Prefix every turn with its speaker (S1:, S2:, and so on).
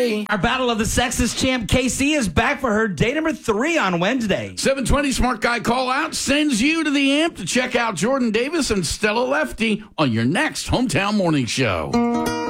S1: Our Battle of the Sexes champ, KC, is back for her day number 3 on Wednesday.
S2: 720 Smart Guy Call Out sends you to the amp to check out Jordan Davis and Stella Lefty on your next Hometown Morning Show.